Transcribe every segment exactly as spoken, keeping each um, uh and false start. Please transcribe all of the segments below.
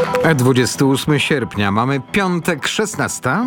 dwudziestego ósmego sierpnia, mamy piątek, szesnasta.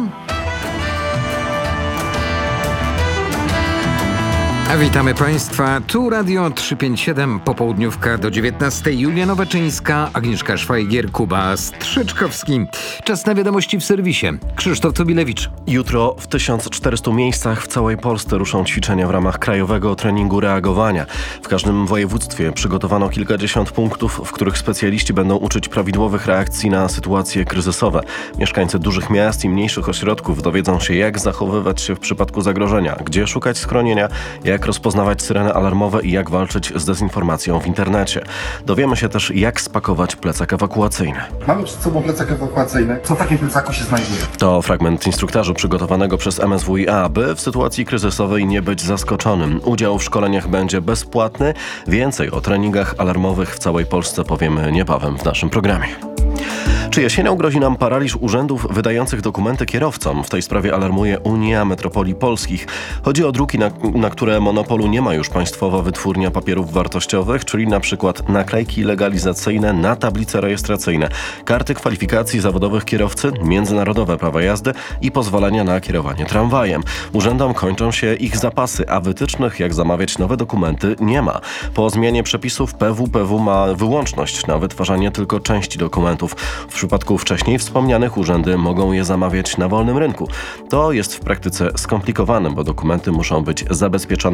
A witamy Państwa, tu Radio trzysta pięćdziesiąt siedem, popołudniówka do dziewiętnastej. Julia Nowaczyńska, Agnieszka Szwajgier, Kuba Strzyczkowski. Czas na wiadomości w serwisie. Krzysztof Tubilewicz. Jutro w tysiąc czterystu miejscach w całej Polsce ruszą ćwiczenia w ramach krajowego treningu reagowania. W każdym województwie przygotowano kilkadziesiąt punktów, w których specjaliści będą uczyć prawidłowych reakcji na sytuacje kryzysowe. Mieszkańcy dużych miast i mniejszych ośrodków dowiedzą się, jak zachowywać się w przypadku zagrożenia, gdzie szukać schronienia, jak rozpoznawać syreny alarmowe i jak walczyć z dezinformacją w internecie. Dowiemy się też, jak spakować plecak ewakuacyjny. Mamy przed sobą plecak ewakuacyjny. Co w takim plecaku się znajduje? To fragment instruktażu przygotowanego przez M S W i A, by w sytuacji kryzysowej nie być zaskoczonym. Udział w szkoleniach będzie bezpłatny. Więcej o treningach alarmowych w całej Polsce powiemy niebawem w naszym programie. Czy jesienią grozi nam paraliż urzędów wydających dokumenty kierowcom? W tej sprawie alarmuje Unia Metropolii Polskich. Chodzi o druki, na, na które monopolu nie ma już Państwowa Wytwórnia Papierów Wartościowych, czyli na przykład naklejki legalizacyjne na tablice rejestracyjne, karty kwalifikacji zawodowych kierowcy, międzynarodowe prawa jazdy i pozwolenia na kierowanie tramwajem. Urzędom kończą się ich zapasy, a wytycznych, jak zamawiać nowe dokumenty, nie ma. Po zmianie przepisów P W P W ma wyłączność na wytwarzanie tylko części dokumentów. W przypadku wcześniej wspomnianych urzędy mogą je zamawiać na wolnym rynku. To jest w praktyce skomplikowane, bo dokumenty muszą być zabezpieczone